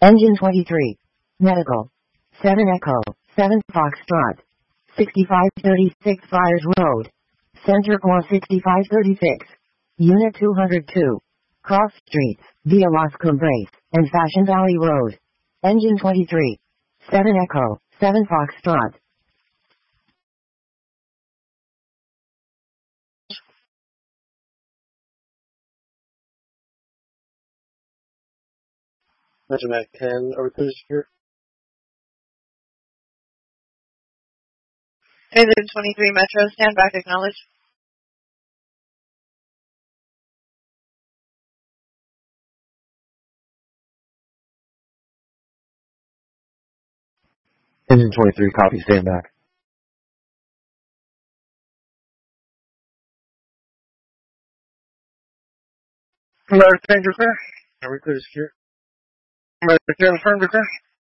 Engine 23. Medical. 7 Echo. 7 Foxtrot. 6536 Friars Road. Center Point 6536. Unit 202. Cross Streets, via Las Cumbres, and Fashion Valley Road. Engine 23. 7 Echo. 7 Foxtrot. Metromac 10, over clear secure. Engine 23 Metro, stand back, acknowledge. Engine 23, copy, stand back. American Passenger clear. Over clear secure. American Passenger clear.